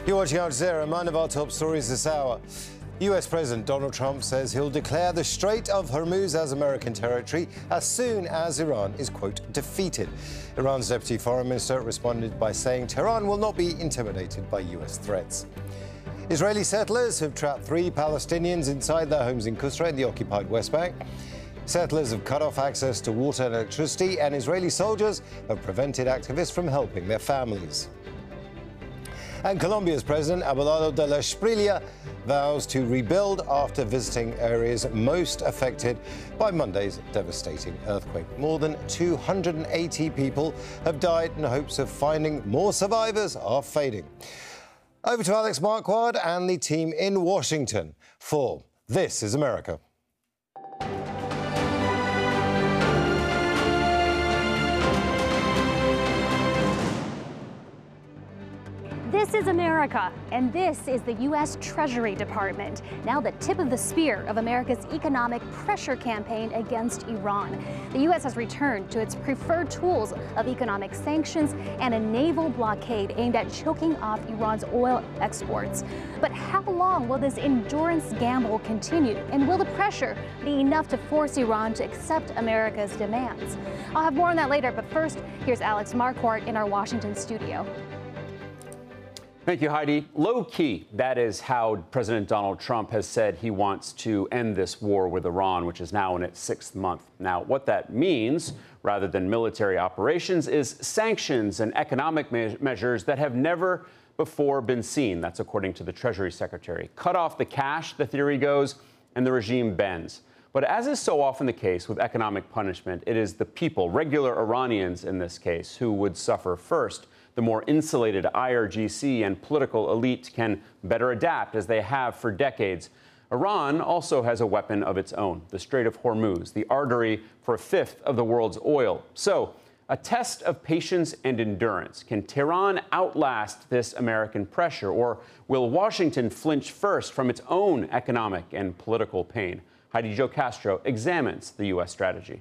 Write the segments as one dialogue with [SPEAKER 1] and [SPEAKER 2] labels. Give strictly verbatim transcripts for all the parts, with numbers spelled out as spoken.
[SPEAKER 1] You're watching Al Jazeera. One of our top stories this hour. U S President Donald Trump says he'll declare the Strait of Hormuz as American territory as soon as Iran is, quote, defeated. Iran's Deputy Foreign Minister responded by saying Tehran will not be intimidated by U S threats. Israeli settlers have trapped three Palestinians inside their homes in Qusra in the occupied West Bank. Settlers have cut off access to water and electricity, and Israeli soldiers have prevented activists from helping their families. And Colombia's President Abelardo de la Espriella vows to rebuild after visiting areas most affected by Monday's devastating earthquake. More than two hundred eighty people have died, and hopes of finding more survivors are fading. Over to Alex Marquardt and the team in Washington for This is America.
[SPEAKER 2] This is America, and this is the U S Treasury Department, now the tip of the spear of America's economic pressure campaign against Iran. The U S has returned to its preferred tools of economic sanctions and a naval blockade aimed at choking off Iran's oil exports. But how long will this endurance gamble continue, and will the pressure be enough to force Iran to accept America's demands? I'll have more on that later, but first, here's Alex Marquardt in our Washington studio.
[SPEAKER 3] Thank you, Heidi. Low key, that is how President Donald Trump has said he wants to end this war with Iran, which is now in its sixth month. Now, what that means, rather than military operations, is sanctions and economic me- measures that have never before been seen. That's according to the Treasury Secretary. Cut off the cash, the theory goes, and the regime bends. But as is so often the case with economic punishment, it is the people, regular Iranians in this case, who would suffer first. The more insulated I R G C and political elite can better adapt, as they have for decades. Iran also has a weapon of its own, the Strait of Hormuz, the artery for a fifth of the world's oil. So, a test of patience and endurance. Can Tehran outlast this American pressure, or will Washington flinch first from its own economic and political pain? Heidi Jo Castro examines the U S strategy.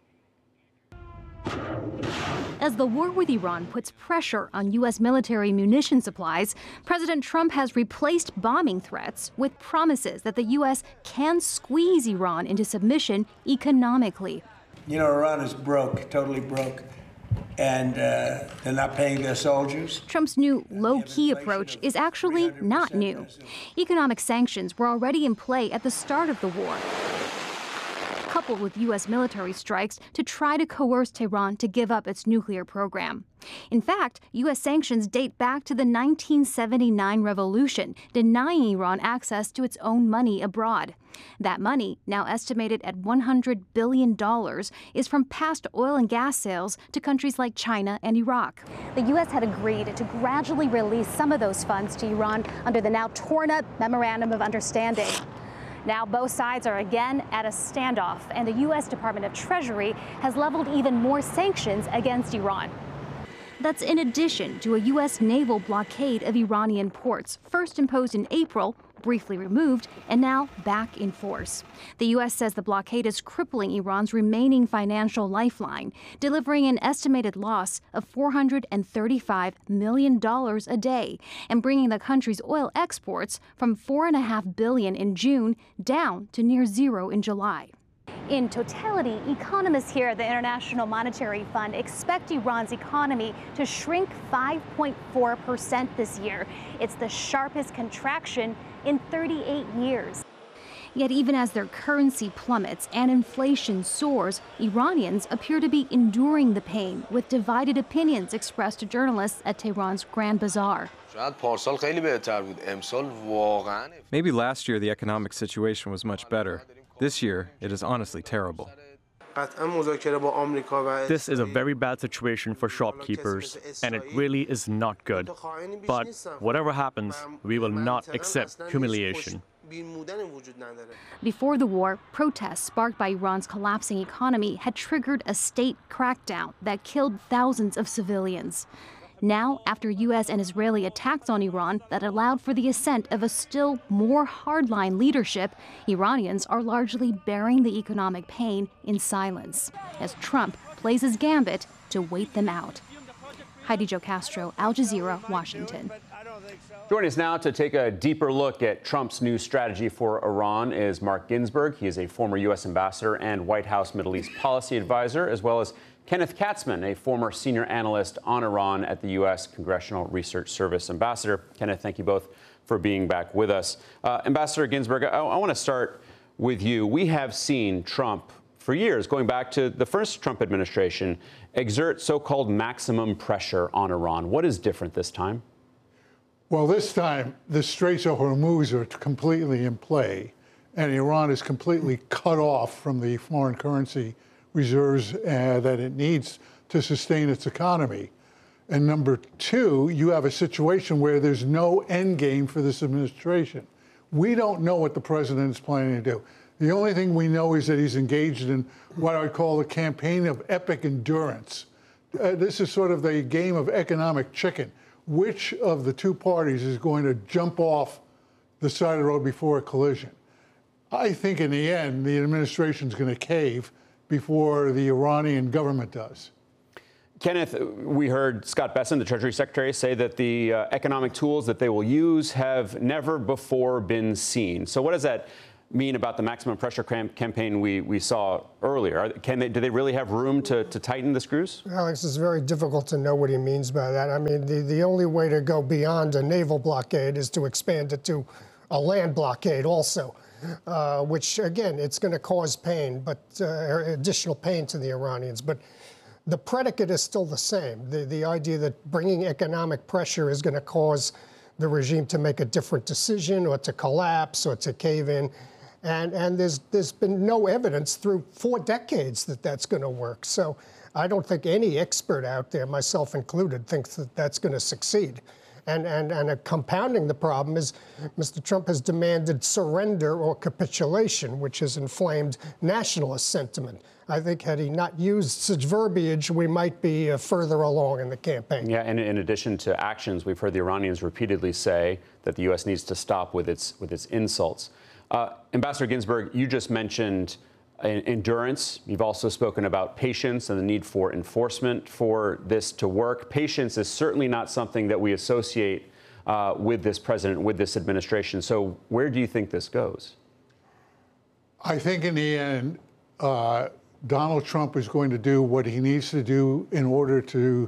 [SPEAKER 2] As the war with Iran puts pressure on U S military munition supplies, President Trump has replaced bombing threats with promises that the U S can squeeze Iran into submission economically.
[SPEAKER 4] You know, Iran is broke, totally broke, and uh, they're not paying their soldiers.
[SPEAKER 2] Trump's new low-key approach is actually not new. Economic sanctions were already in play at the start of the war, coupled with U S military strikes to try to coerce Tehran to give up its nuclear program. In fact, U S sanctions date back to the nineteen seventy-nine revolution, denying Iran access to its own money abroad. That money, now estimated at one hundred billion dollars, is from past oil and gas sales to countries like China and Iraq. The U S had agreed to gradually release some of those funds to Iran under the now torn-up Memorandum of Understanding. Now both sides are again at a standoff, and the U S Department of Treasury has leveled even more sanctions against Iran. That's in addition to a U S naval blockade of Iranian ports, first imposed in April, briefly removed, and now back in force. The U S says the blockade is crippling Iran's remaining financial lifeline, delivering an estimated loss of four hundred thirty-five million dollars a day, and bringing the country's oil exports from four point five billion dollars in June down to near zero in July. In totality, economists here at the International Monetary Fund expect Iran's economy to shrink five point four percent this year. It's the sharpest contraction in thirty-eight years. Yet even as their currency plummets and inflation soars, Iranians appear to be enduring the pain, with divided opinions expressed to journalists at Tehran's Grand Bazaar.
[SPEAKER 5] Maybe last year the economic situation was much better. This year, it is honestly terrible.
[SPEAKER 6] This is a very bad situation for shopkeepers, and it really is not good. But whatever happens, we will not accept humiliation.
[SPEAKER 2] Before the war, protests sparked by Iran's collapsing economy had triggered a state crackdown that killed thousands of civilians. Now, after U S and Israeli attacks on Iran that allowed for the ascent of a still more hardline leadership, Iranians are largely bearing the economic pain in silence, as Trump plays his gambit to wait them out. Heidi Jo Castro, Al Jazeera, Washington.
[SPEAKER 3] Joining us now to take a deeper look at Trump's new strategy for Iran is Mark Ginsburg. He is a former U S ambassador and White House Middle East policy advisor, as well as Kenneth Katzman, a former senior analyst on Iran at the U S Congressional Research Service. Ambassador, Kenneth, thank you both for being back with us. Uh, Ambassador Ginsburg, I, I want to start with you. We have seen Trump for years, going back to the first Trump administration, exert so-called maximum pressure on Iran. What is different this time?
[SPEAKER 7] Well, this time, the Straits of Hormuz are completely in play, and Iran is completely cut off from the foreign currency reserves uh, that it needs to sustain its economy. And number two, you have a situation where there's no end game for this administration. We don't know what the president is planning to do. The only thing we know is that he's engaged in what I would call a campaign of epic endurance. Uh, this is sort of the game of economic chicken. Which of the two parties is going to jump off the side of the road before a collision? I think in the end, the administration is going to cave before the Iranian government does.
[SPEAKER 3] Kenneth, we heard Scott Bessent, the Treasury Secretary, say that the uh, economic tools that they will use have never before been seen. So what does that mean about the maximum pressure cam campaign we, we saw earlier? Can they, do they really have room to, to tighten the screws?
[SPEAKER 8] Alex, it's very difficult to know what he means by that. I mean, the, the only way to go beyond a naval blockade is to expand it to a land blockade also, uh, which, again, it's going to cause pain, but uh, additional pain to the Iranians. But the predicate is still the same. The, the idea that bringing economic pressure is going to cause the regime to make a different decision or to collapse or to cave in. And, and there's, there's been no evidence through four decades that that's going to work. So I don't think any expert out there, myself included, thinks that that's going to succeed. And, and, and a compounding the problem is Mister Trump has demanded surrender or capitulation, which has inflamed nationalist sentiment. I think had he not used such verbiage, we might be uh, further along in the campaign.
[SPEAKER 3] Yeah, and in addition to actions, we've heard the Iranians repeatedly say that the U S needs to stop with its, with its insults. Uh, Ambassador Ginsburg, you just mentioned uh, endurance. You've also spoken about patience and the need for enforcement for this to work. Patience is certainly not something that we associate uh, with this president, with this administration. So where do you think this goes?
[SPEAKER 7] I think in the end, uh, Donald Trump is going to do what he needs to do in order to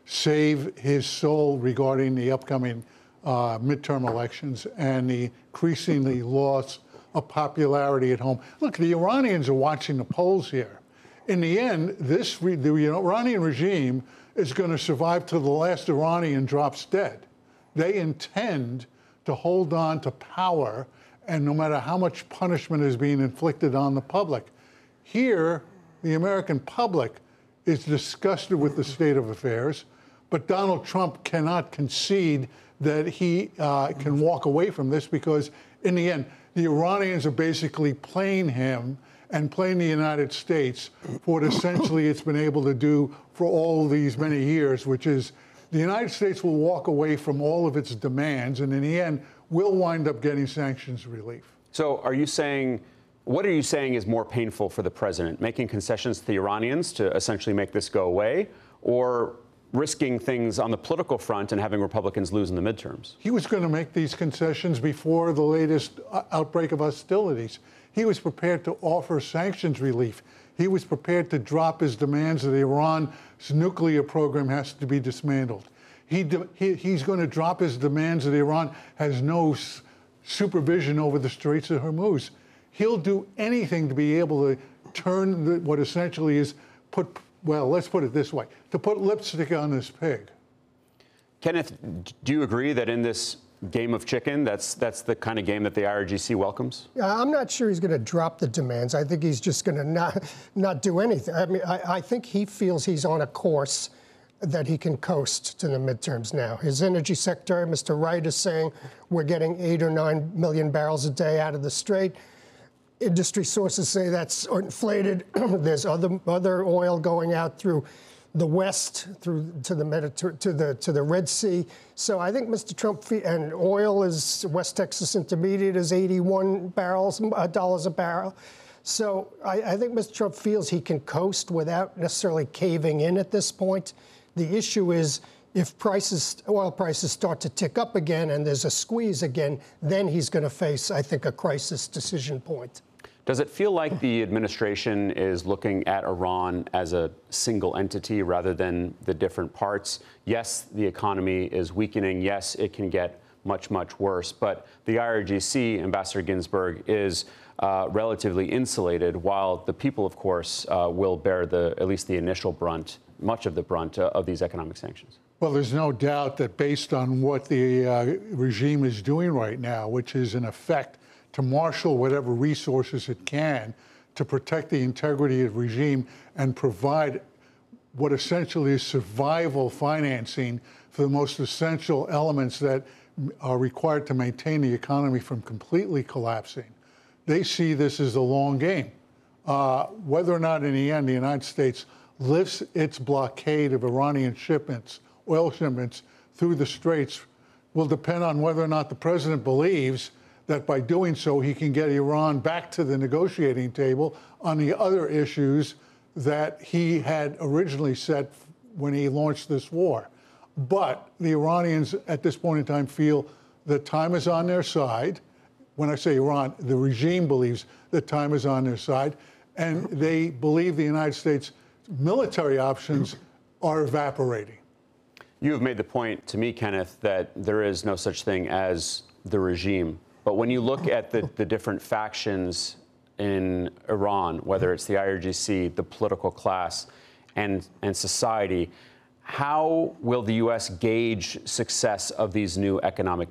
[SPEAKER 7] save his soul regarding the upcoming uh, midterm elections and the increasingly loss of popularity at home. Look, the Iranians are watching the polls here. In the end, this re the Iranian regime is going to survive till the last Iranian drops dead. They intend to hold on to power, and no matter how much punishment is being inflicted on the public. Here, the American public is disgusted with the state of affairs, but Donald Trump cannot concede that he uh, can walk away from this because, in the end, the Iranians are basically playing him and playing the United States for what essentially it's been able to do for all these many years, which is the United States will walk away from all of its demands, and in the end, we'll wind up getting sanctions relief.
[SPEAKER 3] So are you saying, what are you saying is more painful for the president, making concessions to the Iranians to essentially make this go away, or risking things on the political front and having Republicans lose in the midterms?
[SPEAKER 7] He was going to make these concessions before the latest outbreak of hostilities. He was prepared to offer sanctions relief. He was prepared to drop his demands that Iran's nuclear program has to be dismantled. He, he, he's going to drop his demands that Iran has no s supervision over the Straits of Hormuz. He'll do anything to be able to turn the, what essentially is put, well, let's put it this way, to put lipstick on this pig.
[SPEAKER 3] Kenneth, do you agree that in this game of chicken, that's that's the kind of game that the I R G C welcomes?
[SPEAKER 8] Yeah, I'm not sure he's going to drop the demands. I think he's just going to not not do anything. I mean, I, I think he feels he's on a course that he can coast to the midterms now. His energy secretary, Mister Wright, is saying we're getting eight or nine million barrels a day out of the Strait. Industry sources say that's inflated. There's other other oil going out through the west, through to the Mediterranean, to the to the Red Sea. So I think Mister Trump, and oil is West Texas Intermediate is eighty-one barrels uh, dollars a barrel. So I, I think Mister Trump feels he can coast without necessarily caving in at this point. The issue is, If prices, oil prices start to tick up again and there's a squeeze again, then he's going to face, I think, a crisis decision point.
[SPEAKER 3] Does it feel like the administration is looking at Iran as a single entity rather than the different parts? Yes, the economy is weakening. Yes, it can get much, much worse. But the I R G C, Ambassador Ginsburg, is uh, relatively insulated, while the people, of course, uh, will bear the at least the initial brunt, much of the brunt uh, of these economic sanctions.
[SPEAKER 7] Well, there's no doubt that based on what the uh, regime is doing right now, which is in effect to marshal whatever resources it can to protect the integrity of the regime and provide what essentially is survival financing for the most essential elements that are required to maintain the economy from completely collapsing. They see this as a long game. Uh, whether or not in the end the United States lifts its blockade of Iranian shipments, oil shipments through the Straits will depend on whether or not the president believes that by doing so he can get Iran back to the negotiating table on the other issues that he had originally set when he launched this war. But the Iranians at this point in time feel that time is on their side. When I say Iran, the regime believes that time is on their side, and they believe the United States military options are evaporating.
[SPEAKER 3] You have made the point to me, Kenneth, that there is no such thing as the regime. But when you look at the, the different factions in Iran, whether it's the I R G C, the political class, and, and society, how will the U S gauge success of these new economic